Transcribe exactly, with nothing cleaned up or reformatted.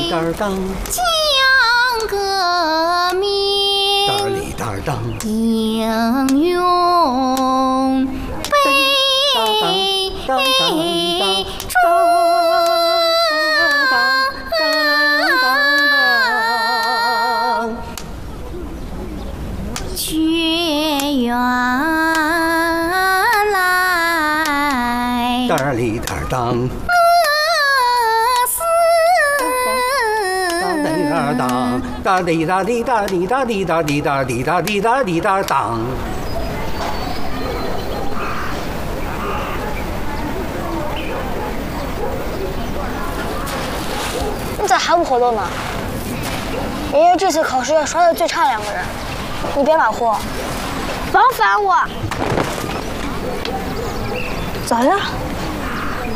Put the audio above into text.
将革命英勇背中。 却原来哒哩哒当， 我当哒哩哒哩哒哩哒哩哒哩哒哩哒哩哒哩哒当。 你咋还不活动呢？爷爷这次考试要刷的最差两个人，你别马虎，防烦我。咋样？